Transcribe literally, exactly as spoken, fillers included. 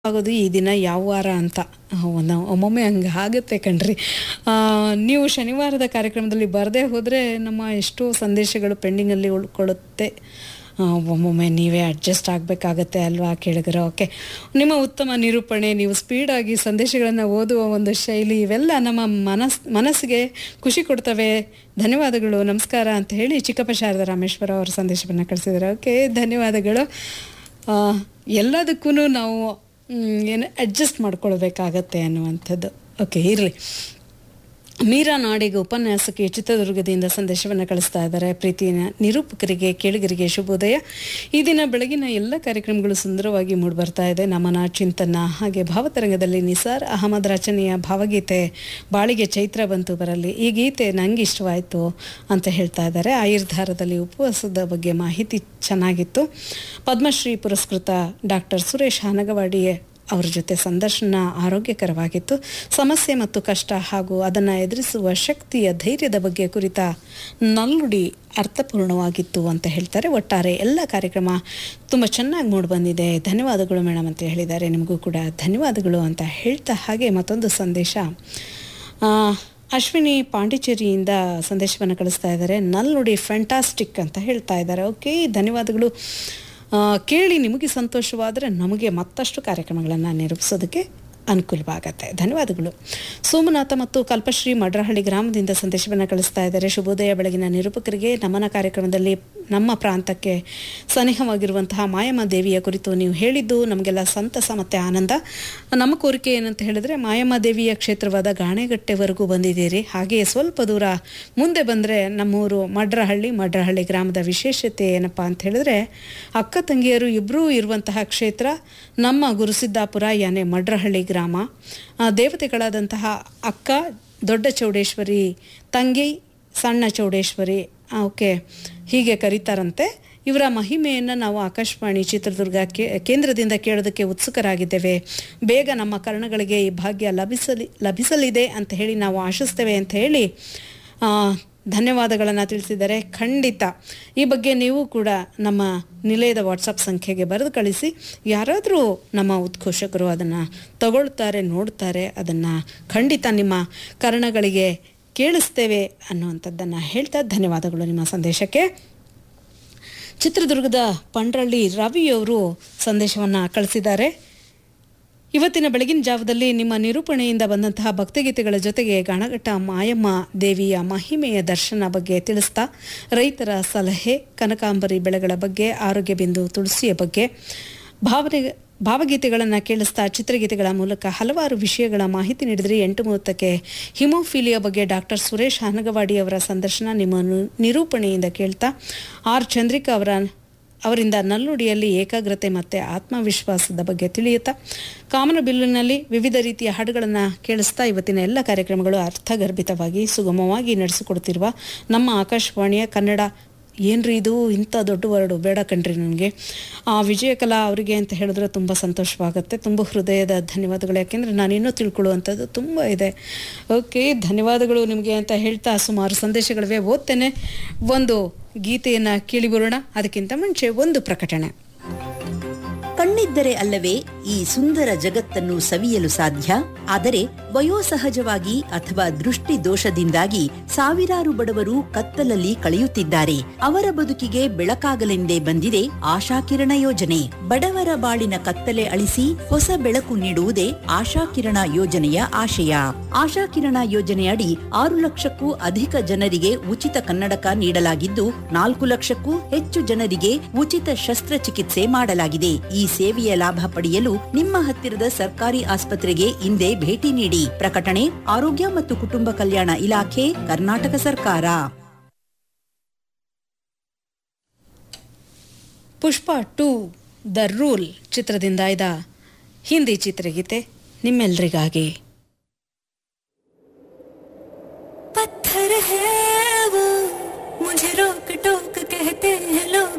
ಆಗೋದು ಈ ದಿನ ಯಾವ ವಾರ ಅಂತ ಒಂದು ಒಮ್ಮೊಮ್ಮೆ ಹಂಗೆ ಆಗುತ್ತೆ ಕಣ್ರಿ. ಆ, ನೀವು ಶನಿವಾರದ ಕಾರ್ಯಕ್ರಮದಲ್ಲಿ ಬರದೇ ಹೋದರೆ ನಮ್ಮ ಎಷ್ಟೋ ಸಂದೇಶಗಳು ಪೆಂಡಿಂಗಲ್ಲಿ ಉಳ್ಕೊಳ್ಳುತ್ತೆ. ಆ, ಒಮ್ಮೊಮ್ಮೆ ನೀವೇ ಅಡ್ಜಸ್ಟ್ ಆಗಬೇಕಾಗತ್ತೆ ಅಲ್ವಾ ಕೇಳಿದ್ರೆ. ಓಕೆ, ನಿಮ್ಮ ಉತ್ತಮ ನಿರೂಪಣೆ, ನೀವು ಸ್ಪೀಡಾಗಿ ಸಂದೇಶಗಳನ್ನು ಓದುವ ಒಂದು ಶೈಲಿ, ಇವೆಲ್ಲ ನಮ್ಮ ಮನಸ್ ಮನಸ್ಸಿಗೆ ಖುಷಿ ಕೊಡ್ತವೆ. ಧನ್ಯವಾದಗಳು, ನಮಸ್ಕಾರ ಅಂತ ಹೇಳಿ ಚಿಕ್ಕಪ್ಪ ಶಾರದಾ ರಾಮೇಶ್ವರ ಅವರು ಸಂದೇಶವನ್ನು ಕಳಿಸಿದ್ದಾರೆ. ಓಕೆ, ಧನ್ಯವಾದಗಳು. ಎಲ್ಲದಕ್ಕೂ ನಾವು ಏನು ಅಡ್ಜಸ್ಟ್ ಮಾಡ್ಕೊಳ್ಬೇಕಾಗತ್ತೆ ಅನ್ನುವಂಥದ್ದು. ಓಕೆ, ಇರಲಿ. ಮೀರಾ ನಾಡಿಗ ಉಪನ್ಯಾಸಕಿ ಚಿತ್ರದುರ್ಗದಿಂದ ಸಂದೇಶವನ್ನು ಕಳಿಸ್ತಾ ಇದ್ದಾರೆ. ಪ್ರೀತಿಯ ನಿರೂಪಕರಿಗೆ, ಕೇಳಿಗರಿಗೆ ಶುಭೋದಯ. ಈ ದಿನ ಬೆಳಗಿನ ಎಲ್ಲ ಕಾರ್ಯಕ್ರಮಗಳು ಸುಂದರವಾಗಿ ಮೂಡಿಬರ್ತಾ ಇದೆ. ನಮನ, ಚಿಂತನ, ಹಾಗೆ ಭಾವತರಂಗದಲ್ಲಿ ನಿಸಾರ್ ಅಹಮದ್ ರಚನೆಯ ಭಾವಗೀತೆ ಬಾಳಿಗೆ ಚೈತ್ರ ಬಂತು ಬರಲಿ, ಈ ಗೀತೆ ನಂಗೆ ಇಷ್ಟವಾಯಿತು ಅಂತ ಹೇಳ್ತಾ ಇದ್ದಾರೆ. ಆಯುರ್ಧಾರದಲ್ಲಿ ಉಪವಾಸದ ಬಗ್ಗೆ ಮಾಹಿತಿ ಚೆನ್ನಾಗಿತ್ತು. ಪದ್ಮಶ್ರೀ ಪುರಸ್ಕೃತ ಡಾಕ್ಟರ್ ಸುರೇಶ್ ಹಾನಗವಾಡಿ ಅವರ ಜೊತೆ ಸಂದರ್ಶನ ಆರೋಗ್ಯಕರವಾಗಿತ್ತು. ಸಮಸ್ಯೆ ಮತ್ತು ಕಷ್ಟ ಹಾಗೂ ಅದನ್ನು ಎದುರಿಸುವ ಶಕ್ತಿಯ ಧೈರ್ಯದ ಬಗ್ಗೆ ಕುರಿತ ನಲ್ನುಡಿ ಅರ್ಥಪೂರ್ಣವಾಗಿತ್ತು ಅಂತ ಹೇಳ್ತಾರೆ. ಒಟ್ಟಾರೆ ಎಲ್ಲ ಕಾರ್ಯಕ್ರಮ ತುಂಬ ಚೆನ್ನಾಗಿ ಮೂಡಿ ಬಂದಿದೆ. ಧನ್ಯವಾದಗಳು ಮೇಡಮ್ ಅಂತ ಹೇಳಿದ್ದಾರೆ. ನಿಮಗೂ ಕೂಡ ಧನ್ಯವಾದಗಳು ಅಂತ ಹೇಳ್ತಾ, ಹಾಗೆ ಮತ್ತೊಂದು ಸಂದೇಶ ಅಶ್ವಿನಿ ಪಾಂಡಿಚೇರಿಯಿಂದ ಸಂದೇಶವನ್ನು ಕಳಿಸ್ತಾ ಇದ್ದಾರೆ. ನಲ್ನುಡಿ ಫ್ಯಾಂಟಾಸ್ಟಿಕ್ ಅಂತ ಹೇಳ್ತಾ ಇದ್ದಾರೆ. ಓಕೆ, ಧನ್ಯವಾದಗಳು. ಕೇಳಿ ನಿಮಗೆ ಸಂತೋಷವಾದರೆ ನಮಗೆ ಮತ್ತಷ್ಟು ಕಾರ್ಯಕ್ರಮಗಳನ್ನು ನಿರೂಪಿಸೋದಕ್ಕೆ ಅನುಕೂಲವಾಗತ್ತೆ. ಧನ್ಯವಾದಗಳು. ಸೋಮನಾಥ ಮತ್ತು ಕಲ್ಪಶ್ರೀ ಮಡ್ರಹಳ್ಳಿ ಗ್ರಾಮದಿಂದ ಸಂದೇಶವನ್ನು ಕಳಿಸ್ತಾ ಇದ್ದಾರೆ. ಶುಭೋದಯ. ಬೆಳಗಿನ ನಿರೂಪಕರಿಗೆ ನಮನ ಕಾರ್ಯಕ್ರಮದಲ್ಲಿ ನಮ್ಮ ಪ್ರಾಂತಕ್ಕೆ ಸನಿಹವಾಗಿರುವಂತಹ ಮಾಯಮ್ಮ ದೇವಿಯ ಕುರಿತು ನೀವು ಹೇಳಿದ್ದು ನಮಗೆಲ್ಲ ಸಂತಸ ಮತ್ತು ಆನಂದ. ನಮ್ಮ ಕೋರಿಕೆ ಏನಂತ ಹೇಳಿದ್ರೆ, ಮಾಯಮ್ಮ ದೇವಿಯ ಕ್ಷೇತ್ರವಾದ ಗಾಣೆಗಟ್ಟೆವರೆಗೂ ಬಂದಿದ್ದೀರಿ. ಹಾಗೆಯೇ ಸ್ವಲ್ಪ ದೂರ ಮುಂದೆ ಬಂದರೆ ನಮ್ಮೂರು ಮಡ್ರಹಳ್ಳಿ ಮಡ್ರಹಳ್ಳಿ ಗ್ರಾಮದ ವಿಶೇಷತೆ ಏನಪ್ಪ ಅಂತ ಹೇಳಿದ್ರೆ, ಅಕ್ಕ ತಂಗಿಯರು ಇಬ್ಬರೂ ಇರುವಂತಹ ಕ್ಷೇತ್ರ ನಮ್ಮ ಗುರುಸಿದ್ದಾಪುರ, ಯಾನೆ ಮಡ್ರಹಳ್ಳಿ ಗ್ರಾಮ. ದೇವತೆಗಳಾದಂತಹ ಅಕ್ಕ ದೊಡ್ಡ ಚೌಡೇಶ್ವರಿ, ತಂಗಿ ಸಣ್ಣ ಚೌಡೇಶ್ವರಿ, ಓಕೆ ಹೀಗೆ ಕರೀತಾರಂತೆ. ಇವರ ಮಹಿಮೆಯನ್ನು ನಾವು ಆಕಾಶವಾಣಿ ಚಿತ್ರದುರ್ಗ ಕೇಂದ್ರದಿಂದ ಕೇಳೋದಕ್ಕೆ ಉತ್ಸುಕರಾಗಿದ್ದೇವೆ. ಬೇಗ ನಮ್ಮ ಕರ್ಣಗಳಿಗೆ ಈ ಭಾಗ್ಯ ಲಭಿಸಲಿ ಲಭಿಸಲಿದೆ ಅಂತ ಹೇಳಿ ನಾವು ಆಶಿಸ್ತೇವೆ ಅಂತ ಹೇಳಿ ಧನ್ಯವಾದಗಳನ್ನು ತಿಳಿಸಿದ್ದಾರೆ. ಖಂಡಿತ ಈ ಬಗ್ಗೆ ನೀವು ಕೂಡ ನಮ್ಮ ನಿಲಯದ ವಾಟ್ಸಪ್ ಸಂಖ್ಯೆಗೆ ಬರೆದು ಕಳಿಸಿ. ಯಾರಾದರೂ ನಮ್ಮ ಉದ್ಘೋಷಕರು ಅದನ್ನು ತಗೊಳ್ತಾರೆ, ನೋಡ್ತಾರೆ, ಅದನ್ನು ಖಂಡಿತ ನಿಮ್ಮ ಕರ್ಣಗಳಿಗೆ ಕೇಳಿಸ್ತೇವೆ ಅನ್ನುವಂಥದ್ದನ್ನು ಹೇಳ್ತಾ ಧನ್ಯವಾದಗಳು ನಿಮ್ಮ ಸಂದೇಶಕ್ಕೆ. ಚಿತ್ರದುರ್ಗದ ಪಂಡ್ರಳ್ಳಿ ರವಿಯವರು ಸಂದೇಶವನ್ನು ಕಳಿಸಿದ್ದಾರೆ. ಇವತ್ತಿನ ಬೆಳಗಿನ ಜಾವದಲ್ಲಿ ನಿಮ್ಮ ನಿರೂಪಣೆಯಿಂದ ಬಂದಂತಹ ಭಕ್ತಿಗೀತೆಗಳ ಜೊತೆಗೆ ಗಾಣಗಟ್ಟ ಮಾಯಮ್ಮ ದೇವಿಯ ಮಹಿಮೆಯ ದರ್ಶನ ಬಗ್ಗೆ ತಿಳಿಸ್ತಾ, ರೈತರ ಸಲಹೆ, ಕನಕಾಂಬರಿ ಬೆಳೆಗಳ ಬಗ್ಗೆ, ಆರೋಗ್ಯ ಬಿಂದು ತುಳಸಿಯ ಬಗ್ಗೆ, ಭಾವನೆ ಭಾವಗೀತೆಗಳನ್ನು ಕೇಳಿಸ್ತಾ ಚಿತ್ರಗೀತೆಗಳ ಮೂಲಕ ಹಲವಾರು ವಿಷಯಗಳ ಮಾಹಿತಿ ನೀಡಿದ್ರಿ. ಎಂಟು ಮೂವತ್ತಕ್ಕೆ ಹಿಮೋಫಿಲಿಯಾ ಬಗ್ಗೆ ಡಾಕ್ಟರ್ ಸುರೇಶ್ ಹಾನಗವಾಡಿ ಅವರ ಸಂದರ್ಶನ ನಿಮ್ಮ ನಿರೂಪಣೆಯಿಂದ ಕೇಳ್ತಾ, ಆರ್ ಚಂದ್ರಿಕಾ ಅವರ ಅವರಿಂದ ನಲ್ನುಡಿಯಲ್ಲಿ ಏಕಾಗ್ರತೆ ಮತ್ತು ಆತ್ಮವಿಶ್ವಾಸದ ಬಗ್ಗೆ ತಿಳಿಯುತ್ತಾ, ಕಾಮನಬಿಲ್ಲಿನಲ್ಲಿ ವಿವಿಧ ರೀತಿಯ ಹಾಡುಗಳನ್ನು ಕೇಳಿಸ್ತಾ ಇವತ್ತಿನ ಎಲ್ಲ ಕಾರ್ಯಕ್ರಮಗಳು ಅರ್ಥಗರ್ಭಿತವಾಗಿ ಸುಗಮವಾಗಿ ನಡೆಸಿಕೊಡ್ತಿರುವ ನಮ್ಮ ಆಕಾಶವಾಣಿಯ ಕನ್ನಡ ಏನ್ರಿ ಇದು ಇಂಥ ದೊಡ್ಡ ವರ್ಡು ಬೇಡ ಕಣ್ರಿ ನನಗೆ. ಆ ವಿಜಯಕಲಾ ಅವರಿಗೆ ಅಂತ ಹೇಳಿದ್ರೆ ತುಂಬ ಸಂತೋಷವಾಗುತ್ತೆ. ತುಂಬ ಹೃದಯದ ಧನ್ಯವಾದಗಳು. ಯಾಕೆಂದರೆ ನಾನು ಇನ್ನೂ ತಿಳ್ಕೊಳ್ಳುವಂಥದ್ದು ತುಂಬ ಇದೆ. ಓಕೆ, ಧನ್ಯವಾದಗಳು ನಿಮಗೆ ಅಂತ ಹೇಳ್ತಾ ಸುಮಾರು ಸಂದೇಶಗಳಿವೆ, ಓದ್ತೇನೆ. ಒಂದು ಗೀತೆಯನ್ನು ಕೇಳಿ ಬರೋಣ. ಅದಕ್ಕಿಂತ ಮುಂಚೆ ಒಂದು ಪ್ರಕಟಣೆ. ಕಣ್ಣಿದ್ದರೆ ಅಲ್ಲವೇ ಈ ಸುಂದರ ಜಗತ್ತನ್ನು ಸವಿಯಲು ಸಾಧ್ಯ. ಆದರೆ ವಯೋಸಹಜವಾಗಿ ಅಥವಾ ದೃಷ್ಟಿ ದೋಷದಿಂದಾಗಿ ಸಾವಿರಾರು ಬಡವರು ಕತ್ತಲಲ್ಲಿ ಕಳೆಯುತ್ತಿದ್ದಾರೆ. ಅವರ ಬದುಕಿಗೆ ಬೆಳಕಾಗಲೆಂದೇ ಬಂದಿದೆ ಆಶಾಕಿರಣ ಯೋಜನೆ. ಬಡವರ ಬಾಳಿನ ಕತ್ತಲೆ ಅಳಿಸಿ ಹೊಸ ಬೆಳಕು ನೀಡುವುದೇ ಆಶಾಕಿರಣ ಯೋಜನೆಯ ಆಶಯ. ಆಶಾಕಿರಣ ಯೋಜನೆಯಡಿ ಆರು ಲಕ್ಷಕ್ಕೂ ಅಧಿಕ ಜನರಿಗೆ ಉಚಿತ ಕನ್ನಡಕ ನೀಡಲಾಗಿದ್ದು, ನಾಲ್ಕು ಲಕ್ಷಕ್ಕೂ ಹೆಚ್ಚು ಜನರಿಗೆ ಉಚಿತ ಶಸ್ತ್ರಚಿಕಿತ್ಸೆ ಮಾಡಲಾಗಿದೆ. ಈ ಸೇವೆಯ ಲಾಭ ಪಡೆಯಲು ನಿಮ್ಮ ಹತ್ತಿರದ ಸರ್ಕಾರಿ ಆಸ್ಪತ್ರೆಗೆ ಇಂದೇ ಭೇಟಿ ನೀಡಿ. ಪ್ರಕಟಣೆ ಆರೋಗ್ಯ ಮತ್ತು ಕುಟುಂಬ ಕಲ್ಯಾಣ ಇಲಾಖೆ, ಕರ್ನಾಟಕ ಸರ್ಕಾರ. ಪುಷ್ಪ ಟು ದ ರೂಲ್ ಚಿತ್ರದಿಂದ ಇದ್ದ ಹಿಂದಿ ಚಿತ್ರಗೀತೆ ನಿಮ್ಮೆಲ್ಲರಿಗಾಗಿ.